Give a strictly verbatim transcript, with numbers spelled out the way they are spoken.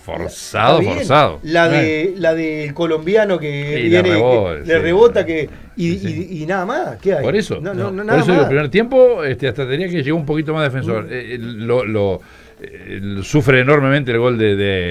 forzado, forzado. La de la del colombiano que y viene, le rebota, que, le sí, rebota que y, sí, sí. y, y nada más, ¿qué hay? Por eso, no, no, no, no, por nada eso digo, más. el primer tiempo este, hasta tenía que llegar un poquito más defensor. Mm. Eh, lo, lo eh, sufre enormemente el gol de, de